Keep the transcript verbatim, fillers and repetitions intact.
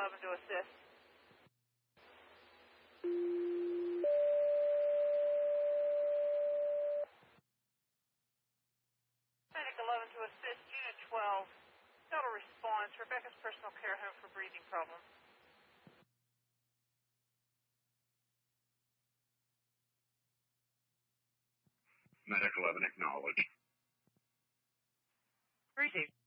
eleven to assist. Medic eleven to assist. Unit twelve. Total response. Rebecca's personal care home for breathing problems. Medic eleven acknowledged. Received.